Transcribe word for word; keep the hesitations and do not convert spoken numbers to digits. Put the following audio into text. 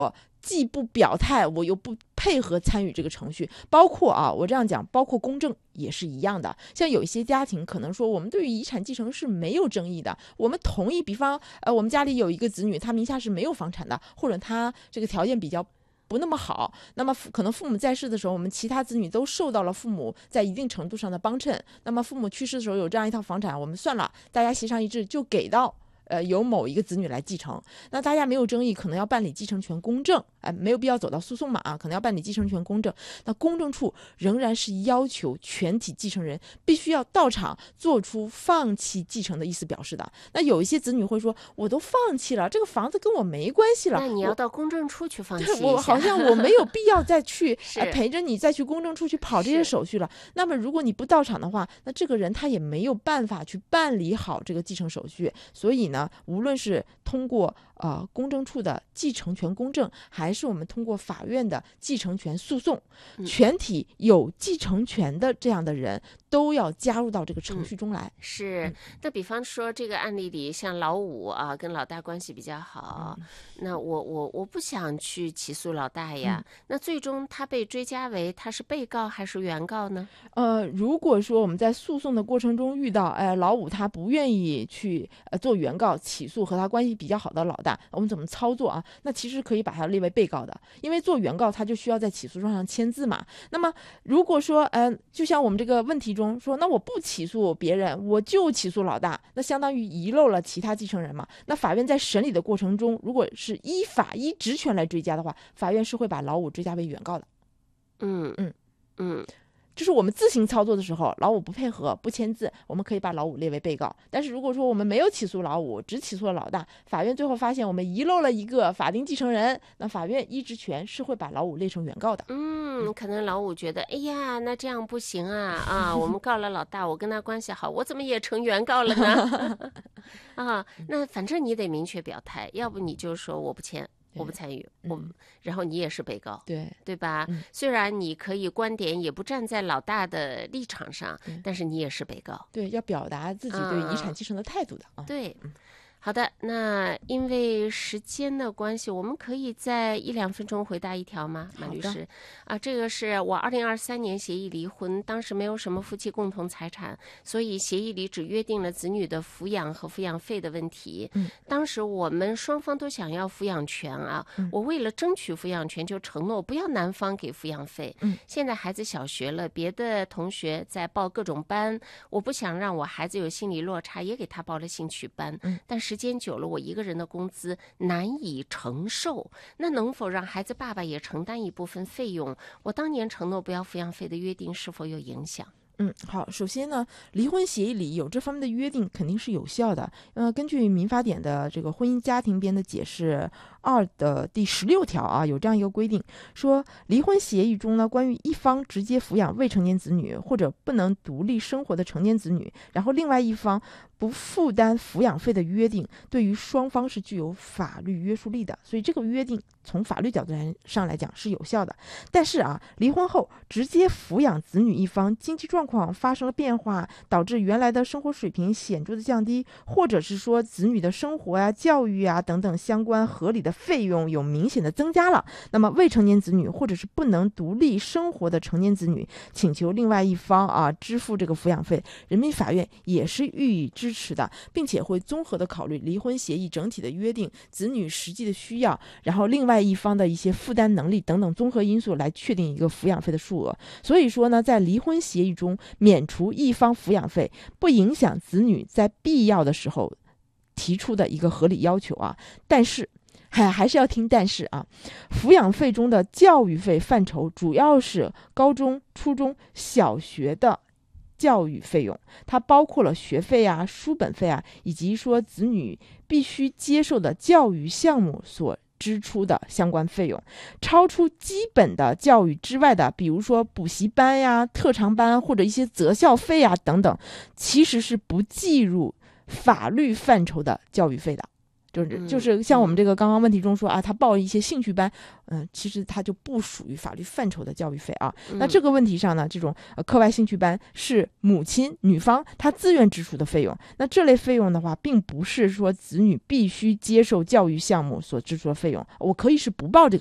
既不表态，我又不配合参与这个程序。包括啊，我这样讲，包括公证也是一样的。像有一些家庭可能说，我们对于遗产继承是没有争议的，我们同意，比方呃，我们家里有一个子女，他名下是没有房产的，或者他这个条件比较不那么好，那么可能父母在世的时候，我们其他子女都受到了父母在一定程度上的帮衬，那么父母去世的时候有这样一套房产，我们算了，大家协商一致就给到呃，由某一个子女来继承，那大家没有争议，可能要办理继承权公证，哎，没有必要走到诉讼嘛啊，可能要办理继承权公证。那公证处仍然是要求全体继承人必须要到场做出放弃继承的意思表示的。那有一些子女会说，我都放弃了，这个房子跟我没关系了， 那你要到公证处去放弃一下， 我好像我没有必要再去、呃、陪着你再去公证处去跑这些手续了。那么如果你不到场的话，那这个人他也没有办法去办理好这个继承手续。所以呢，无论是通过呃公证处的继承权公证，还是我们通过法院的继承权诉讼， 嗯、 全体有继承权的这样的人都要加入到这个程序中来。 嗯、是、嗯，那比方说这个案例里，像老五啊跟老大关系比较好，嗯、那我我我不想去起诉老大呀、嗯，那最终他被追加为他是被告还是原告呢？ 呃，如果说我们在诉讼的过程中遇到，哎，老五他不愿意去呃做原告起诉和他关系比较好的老大，我们怎么操作啊？那其实可以把他列为被告的，因为做原告他就需要在起诉状上签字嘛。那么如果说，呃，就像我们这个问题中说，那我不起诉别人，我就起诉老大，那相当于遗漏了其他继承人嘛。那法院在审理的过程中，如果是依法依职权来追加的话，法院是会把老五追加为原告的。 嗯嗯嗯。 就是我们自行操作的时候，老五不配合不签字，我们可以把老五列为被告。但是如果说我们没有起诉老五，只起诉了老大，法院最后发现我们遗漏了一个法定继承人，那法院依职权是会把老五列成原告的。 嗯，可能老五觉得，哎呀，那这样不行啊啊！我们告了老大，我跟他关系好，我怎么也成原告了呢？啊，那反正你得明确表态，要不你就说我不签。我不参与，我、嗯、然后你也是被告， 对对吧、嗯？虽然你可以观点也不站在老大的立场上，但是你也是被告。 对，要表达自己对遗产继承的态度的啊。 对。嗯，好的，那因为时间的关系，我们可以在一两分钟回答一条吗，马律师？啊，这个是我二零二三年协议离婚，当时没有什么夫妻共同财产，所以协议里只约定了子女的抚养和抚养费的问题。 嗯， 当时我们双方都想要抚养权啊， 嗯、 我为了争取抚养权，就承诺不要男方给抚养费。 嗯， 现在孩子小学了，别的同学在报各种班，我不想让我孩子有心理落差，也给他报了兴趣班。 嗯， 但是时间久了，我一个人的工资难以承受，那能否让孩子爸爸也承担一部分费用？我当年承诺不要抚养费的约定是否有影响？ 嗯，好，首先呢，离婚协议里有这方面的约定肯定是有效的。呃，根据民法典的这个婚姻家庭编的解释二的第十六条啊，有这样一个规定，说离婚协议中呢，关于一方直接抚养未成年子女或者不能独立生活的成年子女，然后另外一方不负担抚养费的约定，对于双方是具有法律约束力的。所以这个约定从法律角度上来讲是有效的。但是啊，离婚后直接抚养子女一方经济状况发生了变化，导致原来的生活水平显著的降低，或者是说子女的生活啊、教育啊等等相关合理的费用有明显的增加了，那么未成年子女或者是不能独立生活的成年子女请求另外一方啊支付这个抚养费，人民法院也是予以支持的，并且会综合的考虑离婚协议整体的约定、子女实际的需要，然后另外一方的一些负担能力等等综合因素来确定一个抚养费的数额。所以说呢，在离婚协议中免除一方抚养费，不影响子女在必要的时候提出的一个合理要求啊。但是还还是要听但是啊，抚养费中的教育费范畴主要是高中、初中小学的教育费用，它包括了学费啊、书本费啊，以及说子女必须接受的教育项目所支出的相关费用。超出基本的教育之外的，比如说补习班呀、特长班或者一些择校费啊等等，其实是不计入法律范畴的教育费的。 就是就是像我们这个刚刚问题中说啊，他报一些兴趣班，嗯，其实他就不属于法律范畴的教育费啊。那这个问题上呢，这种呃课外兴趣班是母亲女方她自愿支出的费用，那这类费用的话，并不是说子女必须接受教育项目所支出的费用，我可以是不报这个